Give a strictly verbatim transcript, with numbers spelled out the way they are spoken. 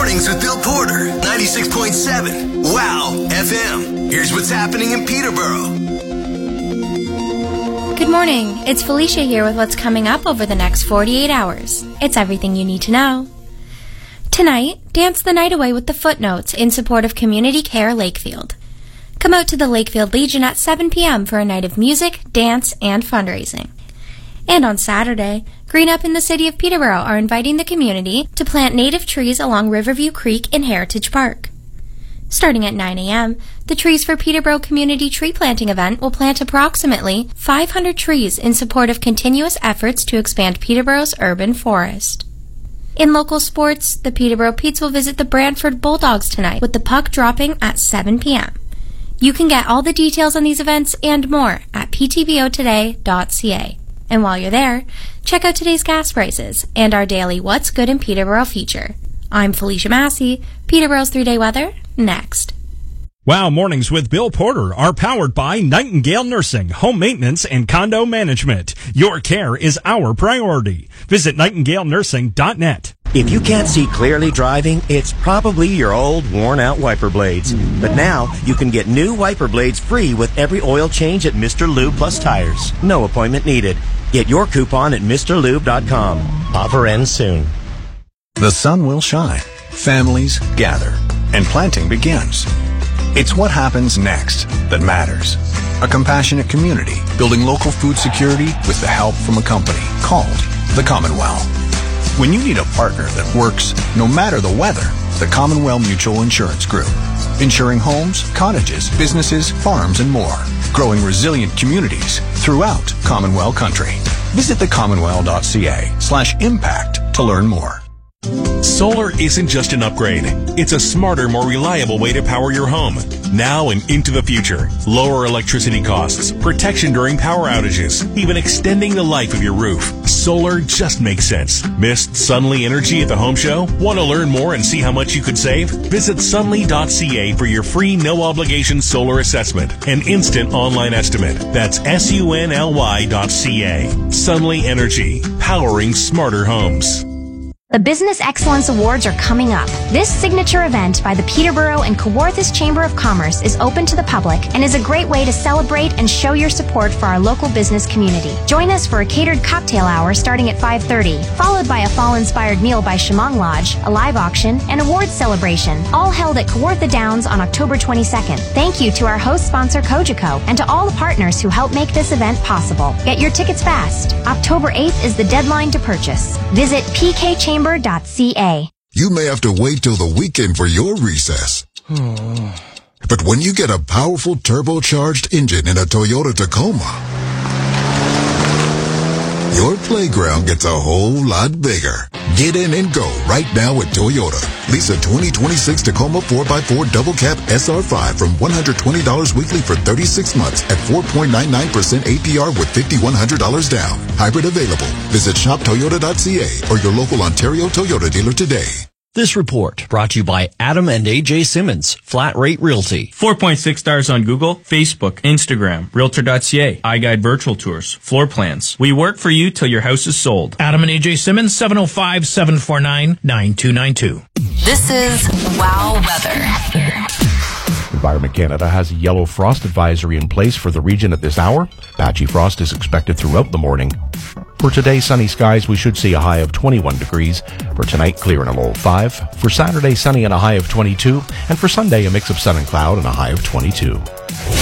Mornings with Bill Porter, ninety-six point seven. Wow, F M. Here's what's happening in Peterborough. Good morning. It's Felicia here with what's coming up over the next forty-eight hours. It's everything you need to know. Tonight, dance the night away with the Footnotes in support of Community Care Lakefield. Come out to the Lakefield Legion at seven p.m. for a night of music, dance, and fundraising. And on Saturday, Green Up in the City of Peterborough are inviting the community to plant native trees along Riverview Creek in Heritage Park. Starting at nine a.m., the Trees for Peterborough Community Tree Planting event will plant approximately five hundred trees in support of continuous efforts to expand Peterborough's urban forest. In local sports, the Peterborough Petes will visit the Brantford Bulldogs tonight with the puck dropping at seven p.m. You can get all the details on these events and more at p t b o today dot c a. And while you're there, check out today's gas prices and our daily What's Good in Peterborough feature. I'm Felicia Massey. Peterborough's three-day weather, next. Wow Mornings with Bill Porter are powered by Nightingale Nursing, Home Maintenance, and Condo Management. Your care is our priority. Visit nightingale nursing dot net. If you can't see clearly driving, it's probably your old, worn-out wiper blades. But now, you can get new wiper blades free with every oil change at Mister Lube Plus Tires. No appointment needed. Get your coupon at Mr Lube dot com. Offer ends soon. The sun will shine, families gather, and planting begins. It's what happens next that matters. A compassionate community building local food security with the help from a company called the Commonwealth. When you need a partner that works no matter the weather, the Commonwealth Mutual Insurance Group. Insuring homes, cottages, businesses, farms, and more. Growing resilient communities throughout Commonwealth country. Visit the commonwealth dot c a slash impact to learn more. Solar isn't just an upgrade. It's a smarter, more reliable way to power your home. Now and into the future. Lower electricity costs, protection during power outages, even extending the life of your roof. Solar just makes sense. Missed Sunly Energy at the home show? Want to learn more and see how much you could save? Visit sunly dot c a for your free no-obligation solar assessment and instant online estimate. That's S U N L Y dot C A. Sunly Energy, powering smarter homes. The Business Excellence Awards are coming up. This signature event by the Peterborough and Kawarthas Chamber of Commerce is open to the public and is a great way to celebrate and show your support for our local business community. Join us for a catered cocktail hour starting at five thirty, followed by a fall-inspired meal by Shamong Lodge, a live auction, and awards celebration, all held at Kawartha Downs on October twenty-second. Thank you to our host sponsor Cogeco and to all the partners who help make this event possible. Get your tickets fast. October eighth is the deadline to purchase. Visit p k chamber dot c a. You may have to wait till the weekend for your recess. But when you get a powerful turbocharged engine in a Toyota Tacoma, your playground gets a whole lot bigger. Get in and go right now at Toyota. Lease a twenty twenty-six Tacoma four by four Double Cab S R five from one hundred twenty dollars weekly for thirty-six months at four point nine nine percent A P R with five thousand one hundred dollars down. Hybrid available. Visit shop toyota dot c a or your local Ontario Toyota dealer today. This report brought to you by Adam and A J Simmons, Flat Rate Realty. four point six stars on Google, Facebook, Instagram, realtor dot c a, iGuide Virtual Tours, floor plans. We work for you till your house is sold. Adam and A J Simmons, seven oh five, seven four nine, nine two nine two. This is Wow Weather. Environment Canada has a yellow frost advisory in place for the region at this hour. Patchy frost is expected throughout the morning. For today, sunny skies, we should see a high of twenty-one degrees. For tonight, clear and a low of five. For Saturday, sunny and a high of twenty-two. And for Sunday, a mix of sun and cloud and a high of twenty-two.